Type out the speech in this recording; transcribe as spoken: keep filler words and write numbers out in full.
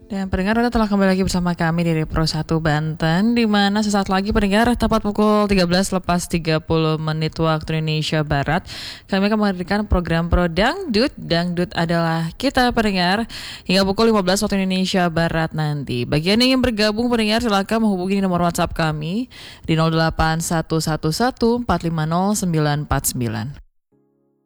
Dan pendengar Anda telah kembali lagi bersama kami dari Pro satu Banten, di mana sesaat lagi pendengar tepat pukul tiga belas lepas tiga puluh menit waktu Indonesia Barat kami akan menghadirkan program Pro Dangdut. Dangdut adalah kita pendengar hingga pukul lima belas waktu Indonesia Barat nanti. Bagi yang ingin bergabung pendengar silakan menghubungi nomor WhatsApp kami di nol delapan satu satu satu empat lima nol sembilan empat sembilan.